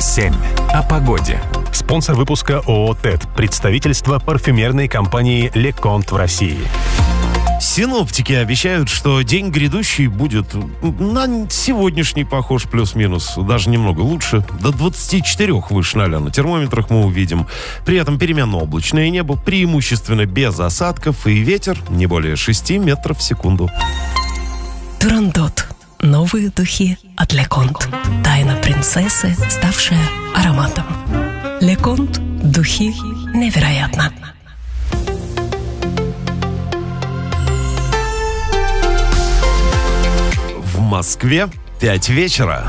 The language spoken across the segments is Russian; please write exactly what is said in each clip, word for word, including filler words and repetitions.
семь. О погоде. Спонсор выпуска ООО «ТЭД». Представительство парфюмерной компании «Леконт» в России. Синоптики обещают, что день грядущий будет на сегодняшний похож плюс-минус, даже немного лучше. До двадцати четырёх выше ноля на термометрах мы увидим. При этом переменно облачное небо, преимущественно без осадков, и ветер не более шести метров в секунду. Турандот. Новые духи от Леконт. Тайна принцессы, ставшая ароматом. Леконт. Духи невероятно. В Москве пять вечера.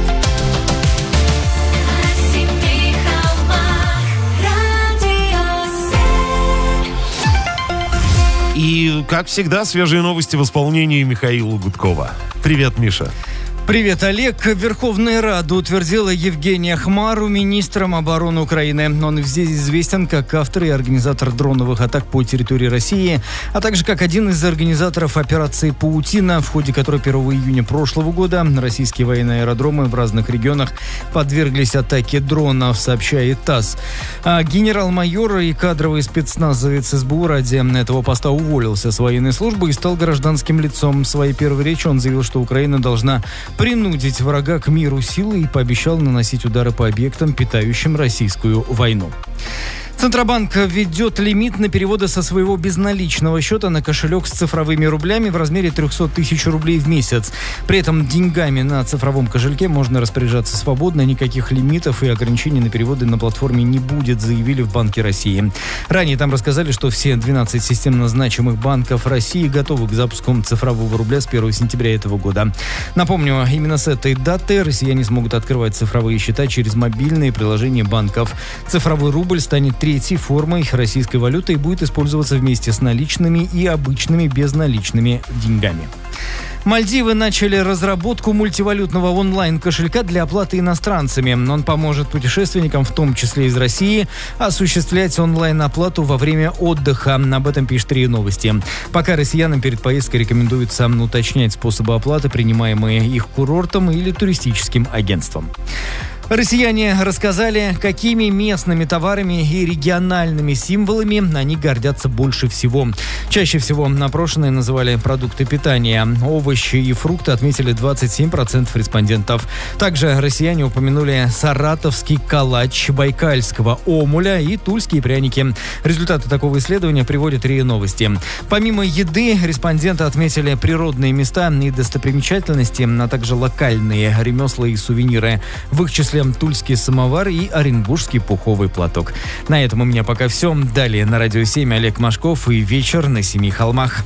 И, как всегда, свежие новости в исполнении Михаила Гудкова. Привет, Миша. Привет, Олег. Верховная Рада утвердила Евгения Хмару министром обороны Украины. Он здесь известен как автор и организатор дроновых атак по территории России, а также как один из организаторов операции «Паутина», в ходе которой первого июня прошлого года российские военные аэродромы в разных регионах подверглись атаке дронов, сообщает ТАСС. А генерал-майор и кадровый спецназовец СБУ ради этого поста уволился с военной службы и стал гражданским лицом. В своей первой речи он заявил, что Украина должна принудить врага к миру силой и пообещал наносить удары по объектам, питающим российскую войну. Центробанк введет лимит на переводы со своего безналичного счета на кошелек с цифровыми рублями в размере триста тысяч рублей в месяц. При этом деньгами на цифровом кошельке можно распоряжаться свободно, никаких лимитов и ограничений на переводы на платформе не будет, заявили в Банке России. Ранее там рассказали, что все двенадцать системно значимых банков России готовы к запуску цифрового рубля с первого сентября этого года. Напомню, именно с этой даты россияне смогут открывать цифровые счета через мобильные приложения банков. Цифровой рубль станет третьей формой российской валюты и будет использоваться вместе с наличными и обычными безналичными деньгами. Мальдивы начали разработку мультивалютного онлайн-кошелька для оплаты иностранцами. Он поможет путешественникам, в том числе из России, осуществлять онлайн-оплату во время отдыха. Об этом пишет РИА Новости. Пока россиянам перед поездкой рекомендуется уточнять способы оплаты, принимаемые их курортом или туристическим агентством. Россияне рассказали, какими местными товарами и региональными символами они гордятся больше всего. Чаще всего опрошенные называли продукты питания. Овощи и фрукты отметили двадцать семь процентов респондентов. Также россияне упомянули саратовский калач, байкальского омуля и тульские пряники. Результаты такого исследования приводят РИА Новости. Помимо еды, респонденты отметили природные места и достопримечательности, а также локальные ремесла и сувениры. В их числе тульский самовар и оренбургский пуховый платок. На этом у меня пока все. Далее на Радио семь Олег Машков и «Вечер на семи холмах».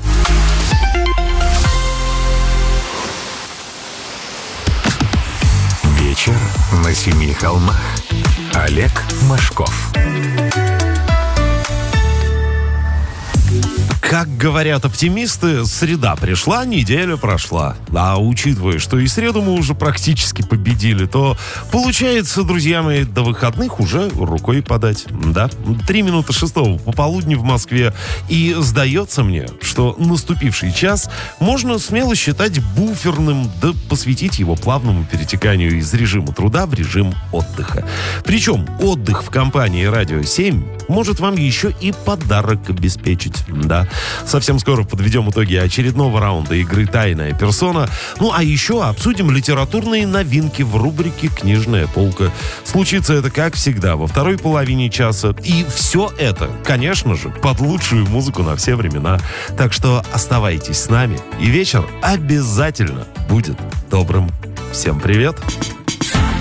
Вечер на семи холмах. Олег Машков. Как говорят оптимисты, среда пришла, неделя прошла. А учитывая, что и среду мы уже практически победили, то получается, друзья мои, до выходных уже рукой подать. Да, три минуты шестого пополудни в Москве. И сдается мне, что наступивший час можно смело считать буферным, да посвятить его плавному перетеканию из режима труда в режим отдыха. Причем отдых в компании «Радио семь» может вам еще и подарок обеспечить. Да. Совсем скоро подведем итоги очередного раунда игры «Тайная персона». Ну, а еще обсудим литературные новинки в рубрике «Книжная полка». Случится это, как всегда, во второй половине часа. И все это, конечно же, под лучшую музыку на все времена. Так что оставайтесь с нами, и вечер обязательно будет добрым. Всем привет!